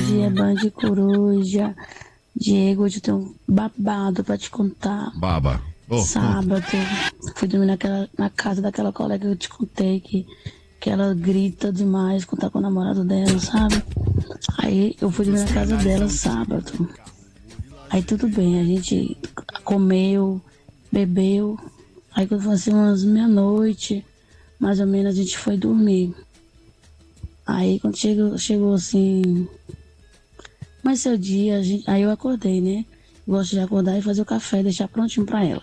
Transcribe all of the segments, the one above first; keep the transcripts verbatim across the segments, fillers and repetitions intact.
dia, bando de coruja. Diego, hoje eu tenho um babado pra te contar. Baba. Oh, Sábado, fui dormir naquela, na casa daquela colega que eu te contei que, que ela grita demais quando tá com o namorado dela, sabe? Aí eu fui dormir na casa dela sábado. Aí tudo bem, a gente comeu, bebeu. Aí quando foi assim umas meia-noite, mais ou menos, a gente foi dormir. Aí quando chegou, chegou assim, mas seu dia, a gente, aí eu acordei, né? Gosto de acordar e fazer o café, deixar prontinho pra ela.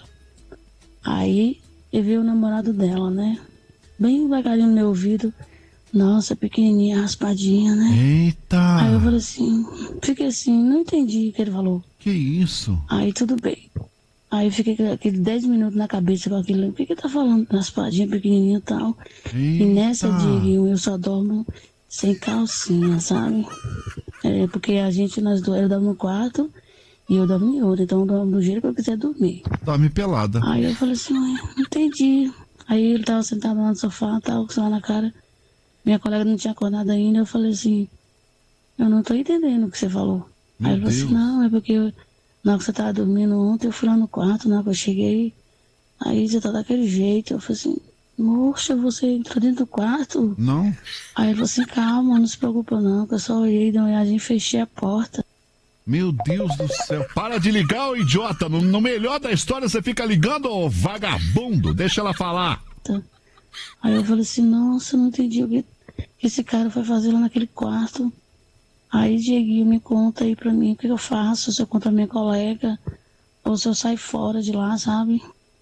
Aí eu vi o namorado dela, né? Bem devagarinho no meu ouvido. Nossa, pequenininha, raspadinha, né? Eita! Aí eu falei assim, fiquei assim, não entendi o que ele falou. Que isso? Aí tudo bem. Aí eu fiquei com aquele dez minutos na cabeça com aquilo. O que que tá falando? Raspadinha, pequenininha e tal. Eita. E nessa, Dieguinho, eu só dormo sem calcinha, sabe? É porque a gente, nós dois, eu dormo no quarto e eu dormo em outro. Então eu dormo do jeito que eu quiser dormir. Dorme pelada. Aí eu falei assim, ué, não entendi. Aí ele tava sentado lá no sofá, tava com o celular na cara. Minha colega não tinha acordado ainda. Eu falei assim, eu não tô entendendo o que você falou. Meu Aí ele falou Deus. assim, não, é porque eu, na hora que você tava dormindo ontem, eu fui lá no quarto, na hora que eu cheguei. Aí você tá daquele jeito. Eu falei assim, moxa, você entrou dentro do quarto? Não? Aí ele falou assim, calma, não se preocupa não, que eu só olhei, dei uma olhadinha e fechei a porta. Meu Deus do céu. Para de ligar, ô idiota. No, no melhor da história você fica ligando, ô vagabundo. Deixa ela falar. Aí eu falei assim, nossa, não entendi o que esse cara foi fazer lá naquele quarto. Aí Dieguinho me conta aí pra mim o que eu faço, se eu conto a minha colega, ou se eu saio fora de lá, sabe?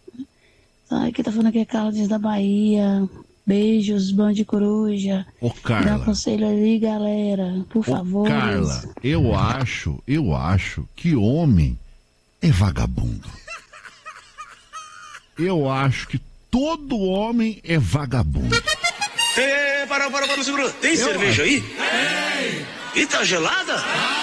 Aí que tá falando aqui é Carlos da Bahia. Beijos, bando de coruja. Ô, Carla. Dá um conselho ali, galera, por Ô, favor. Carla, eu acho, eu acho que homem é vagabundo. Eu acho que todo homem é vagabundo. É, para, para, para, segura. Tem Eu cerveja acho. aí? Tem. E tá gelada?